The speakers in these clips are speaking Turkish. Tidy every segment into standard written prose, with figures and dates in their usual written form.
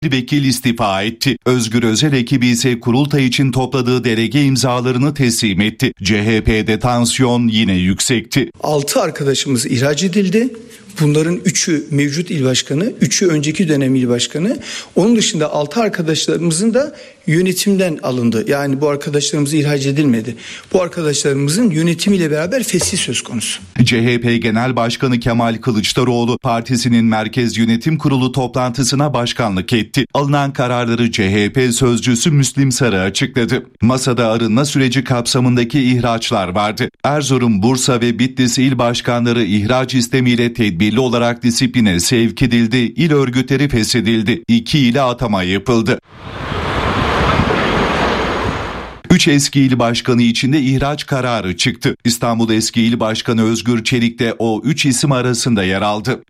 vekil istifa etti. Özgür Özel ekibi ise kurultay için topladığı delege imzalarını teslim etti. CHP'de tansiyon yine yüksekti. 6 arkadaşımız ihraç edildi. Bunların 3'ü mevcut il başkanı, 3'ü önceki dönem il başkanı. Onun dışında 6 arkadaşlarımızın da yönetimden alındı. Yani bu arkadaşlarımız ihraç edilmedi. Bu arkadaşlarımızın yönetimiyle beraber fesih söz konusu. CHP Genel Başkanı Kemal Kılıçdaroğlu partisinin Merkez Yönetim Kurulu toplantısına başkanlık etti. Alınan kararları CHP sözcüsü Müslim Sarı açıkladı. Masada arınma süreci kapsamındaki ihraçlar vardı. Erzurum, Bursa ve Bitlis il başkanları ihraç istemiyle tedbirli olarak disipline sevk edildi. İl örgütleri feshedildi. 2 ile atama yapıldı. 3 eski il başkanı için de ihraç kararı çıktı. İstanbul eski il başkanı Özgür Çelik de o 3 isim arasında yer aldı.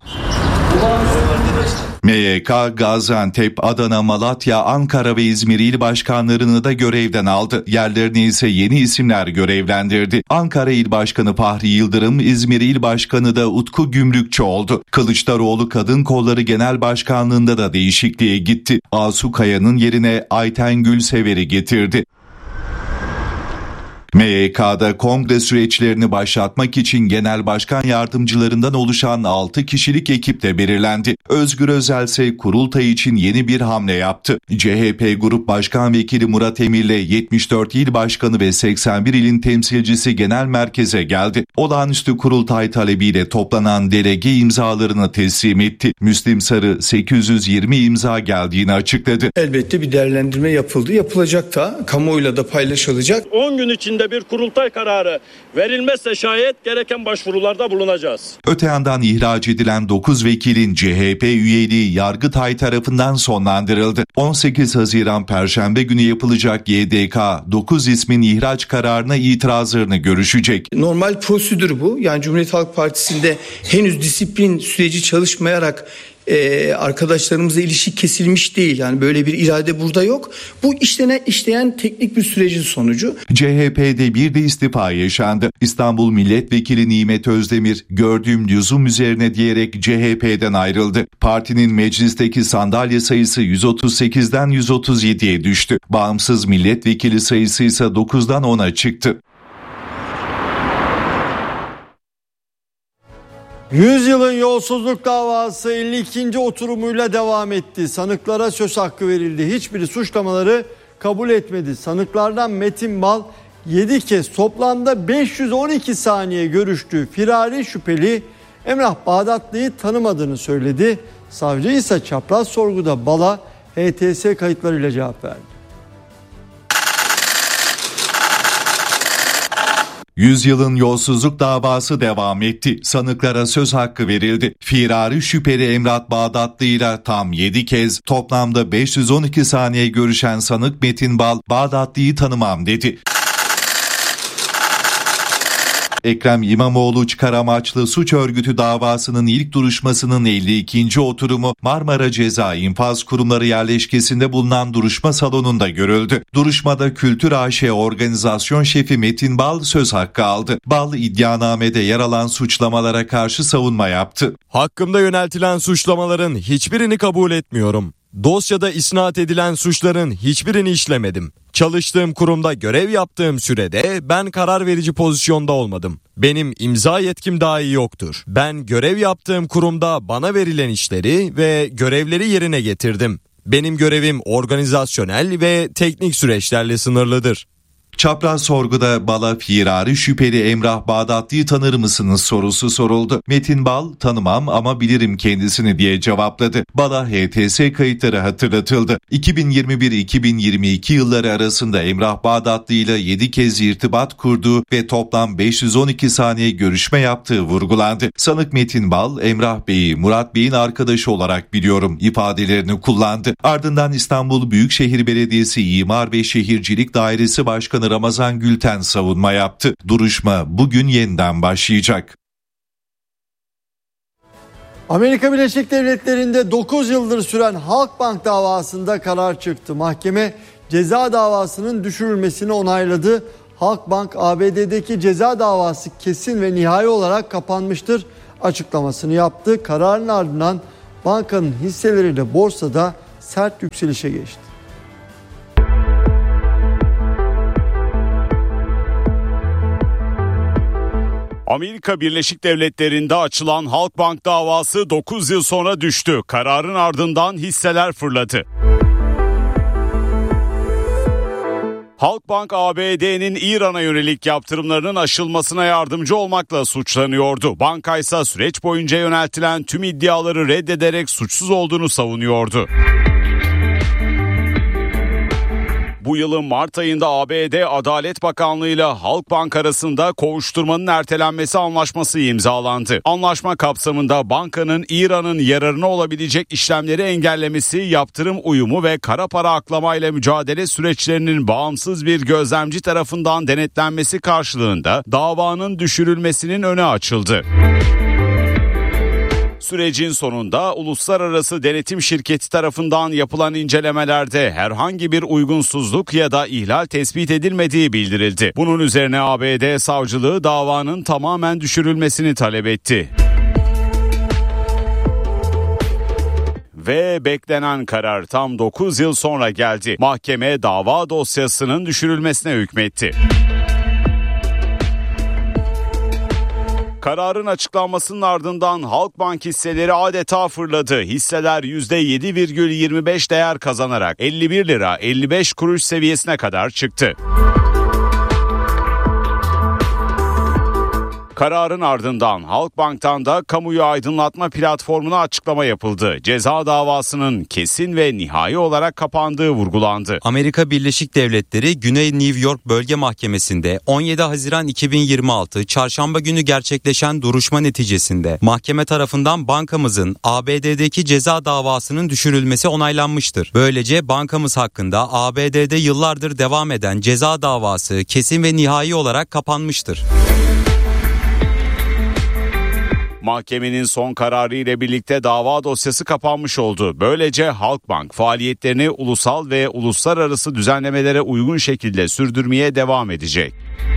MYK, Gaziantep, Adana, Malatya, Ankara ve İzmir il başkanlarını da görevden aldı. Yerlerine ise yeni isimler görevlendirdi. Ankara İl Başkanı Fahri Yıldırım, İzmir İl Başkanı da Utku Gümrükçü oldu. Kılıçdaroğlu Kadın Kolları Genel Başkanlığında da değişikliğe gitti. Asu Kaya'nın yerine Ayten Gülsever'i getirdi. MYK'da kongre süreçlerini başlatmak için genel başkan yardımcılarından oluşan 6 kişilik ekip de belirlendi. Özgür Özel ise kurultay için yeni bir hamle yaptı. CHP Grup Başkan Vekili Murat Emir'le 74 il başkanı ve 81 ilin temsilcisi genel merkeze geldi. Olağanüstü kurultay talebiyle toplanan delege imzalarını teslim etti. Müslim Sarı 820 imza geldiğini açıkladı. Elbette bir değerlendirme yapıldı. Yapılacak da kamuoyuyla da paylaşılacak. 10 gün içinde bir kurultay kararı verilmezse şayet gereken başvurularda bulunacağız. Öte yandan ihraç edilen 9 vekilin CHP üyeliği Yargıtay tarafından sonlandırıldı. 18 Haziran Perşembe günü yapılacak YDK 9 ismin ihraç kararına itirazlarını görüşecek. Normal prosedür bu. Yani Cumhuriyet Halk Partisi'nde henüz disiplin süreci çalışmayarak arkadaşlarımızla ilişki kesilmiş değil. Yani böyle bir irade burada yok. Bu işleyen teknik bir sürecin sonucu. CHP'de bir de istifa yaşandı. İstanbul Milletvekili Nimet Özdemir gördüğüm lüzum üzerine diyerek CHP'den ayrıldı. Partinin meclisteki sandalye sayısı 138'den 137'ye düştü. Bağımsız milletvekili sayısı ise 9'dan 10'a çıktı. 100 yılın yolsuzluk davası 52. oturumuyla devam etti. Sanıklara söz hakkı verildi. Hiçbiri suçlamaları kabul etmedi. Sanıklardan Metin Bal 7 kez toplamda 512 saniye görüştü. Firari şüpheli Emrah Bağdatlı'yı tanımadığını söyledi. Savcı ise çapraz sorguda Bal'a HTS kayıtlarıyla cevap verdi. 100 yılın yolsuzluk davası devam etti. Sanıklara söz hakkı verildi. Firari şüpheli Emrah Bağdatlı ile tam 7 kez toplamda 512 saniye görüşen sanık Metin Bal, Bağdatlı'yı tanımam dedi. Ekrem İmamoğlu çıkar amaçlı suç örgütü davasının ilk duruşmasının 52. oturumu Marmara Ceza İnfaz Kurumları yerleşkesinde bulunan duruşma salonunda görüldü. Duruşmada Kültür AŞ Organizasyon Şefi Metin Bal söz hakkı aldı. Bal iddianamede yer alan suçlamalara karşı savunma yaptı. Hakkımda yöneltilen suçlamaların hiçbirini kabul etmiyorum. Dosyada isnat edilen suçların hiçbirini işlemedim. Çalıştığım kurumda görev yaptığım sürede ben karar verici pozisyonda olmadım. Benim imza yetkim dahi yoktur. Ben görev yaptığım kurumda bana verilen işleri ve görevleri yerine getirdim. Benim görevim organizasyonel ve teknik süreçlerle sınırlıdır. Çapraz sorguda Bal'a firari şüpheli Emrah Bağdatlı'yı tanır mısınız sorusu soruldu. Metin Bal tanımam ama bilirim kendisini diye cevapladı. Bal'a HTS kayıtları hatırlatıldı. 2021-2022 yılları arasında Emrah Bağdatlı ile 7 kez irtibat kurduğu ve toplam 512 saniye görüşme yaptığı vurgulandı. Sanık Metin Bal, Emrah Bey'i Murat Bey'in arkadaşı olarak biliyorum ifadelerini kullandı. Ardından İstanbul Büyükşehir Belediyesi İmar ve Şehircilik Dairesi Başkanı Ramazan Gülten savunma yaptı. Duruşma bugün yeniden başlayacak. Amerika Birleşik Devletleri'nde 9 yıldır süren Halkbank davasında karar çıktı. Mahkeme ceza davasının düşürülmesini onayladı. Halkbank ABD'deki ceza davası kesin ve nihai olarak kapanmıştır açıklamasını yaptı. Kararın ardından bankanın hisseleri de borsada sert yükselişe geçti. Amerika Birleşik Devletleri'nde açılan Halkbank davası 9 yıl sonra düştü. Kararın ardından hisseler fırladı. Halkbank, ABD'nin İran'a yönelik yaptırımlarının aşılmasına yardımcı olmakla suçlanıyordu. Banka ise süreç boyunca yöneltilen tüm iddiaları reddederek suçsuz olduğunu savunuyordu. Bu yılın Mart ayında ABD Adalet Bakanlığı ile Halkbank arasında kovuşturmanın ertelenmesi anlaşması imzalandı. Anlaşma kapsamında bankanın İran'ın yararına olabilecek işlemleri engellemesi, yaptırım uyumu ve kara para aklamayla mücadele süreçlerinin bağımsız bir gözlemci tarafından denetlenmesi karşılığında davanın düşürülmesinin önü açıldı. Sürecin sonunda uluslararası denetim şirketi tarafından yapılan incelemelerde herhangi bir uygunsuzluk ya da ihlal tespit edilmediği bildirildi. Bunun üzerine ABD savcılığı davanın tamamen düşürülmesini talep etti. Ve beklenen karar tam 9 yıl sonra geldi. Mahkeme dava dosyasının düşürülmesine hükmetti. Kararın açıklanmasının ardından Halkbank hisseleri adeta fırladı. Hisseler %7,25 değer kazanarak 51 lira 55 kuruş seviyesine kadar çıktı. Kararın ardından Halkbank'tan da kamuyu aydınlatma platformuna açıklama yapıldı. Ceza davasının kesin ve nihai olarak kapandığı vurgulandı. Amerika Birleşik Devletleri Güney New York Bölge Mahkemesi'nde 17 Haziran 2026 Çarşamba günü gerçekleşen duruşma neticesinde mahkeme tarafından bankamızın ABD'deki ceza davasının düşürülmesi onaylanmıştır. Böylece bankamız hakkında ABD'de yıllardır devam eden ceza davası kesin ve nihai olarak kapanmıştır. Mahkemenin son kararı ile birlikte dava dosyası kapanmış oldu. Böylece Halkbank faaliyetlerini ulusal ve uluslararası düzenlemelere uygun şekilde sürdürmeye devam edecek.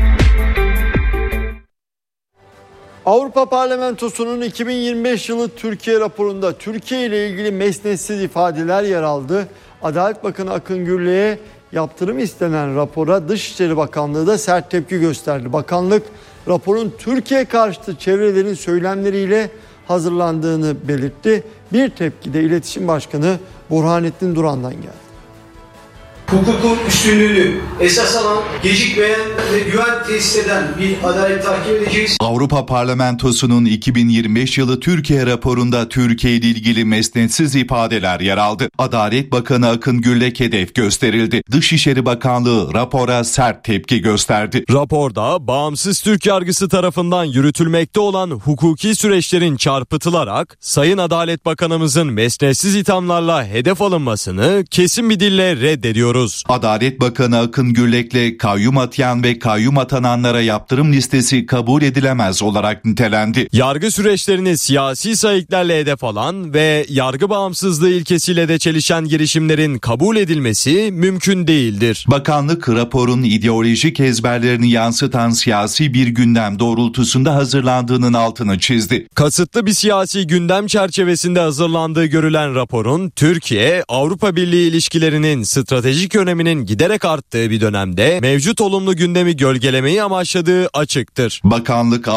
Avrupa Parlamentosu'nun 2025 yılı Türkiye raporunda Türkiye ile ilgili mesnetsiz ifadeler yer aldı. Adalet Bakanı Akın Gürlek'e yaptırım istenen rapora Dışişleri Bakanlığı da sert tepki gösterdi. Bakanlık raporun Türkiye karşıtı çevrelerin söylemleriyle hazırlandığını belirtti. Bir tepki de İletişim Başkanı Burhanettin Duran'dan geldi. Hukukun üstünlüğünü esas alan, gecikmeyen ve güven tesis eden bir adalet takip edeceğiz. Avrupa Parlamentosu'nun 2025 yılı Türkiye raporunda Türkiye ile ilgili mesnetsiz ifadeler yer aldı. Adalet Bakanı Akın Gürlek hedef gösterildi. Dışişleri Bakanlığı rapora sert tepki gösterdi. Raporda bağımsız Türk yargısı tarafından yürütülmekte olan hukuki süreçlerin çarpıtılarak Sayın Adalet Bakanımızın mesnetsiz ithamlarla hedef alınmasını kesin bir dille reddediyoruz. Adalet Bakanı Akın Gürlek'le kayyum atayan ve kayyum atananlara yaptırım listesi kabul edilemez olarak nitelendi. Yargı süreçlerini siyasi sayıklarla hedef alan ve yargı bağımsızlığı ilkesiyle de çelişen girişimlerin kabul edilmesi mümkün değildir. Bakanlık raporun ideolojik ezberlerini yansıtan siyasi bir gündem doğrultusunda hazırlandığının altını çizdi. Kasıtlı bir siyasi gündem çerçevesinde hazırlandığı görülen raporun Türkiye-Avrupa Birliği ilişkilerinin stratejik öneminin giderek arttığı bir dönemde mevcut olumlu gündemi gölgelemeyi amaçladığı açıktır. Bakanlık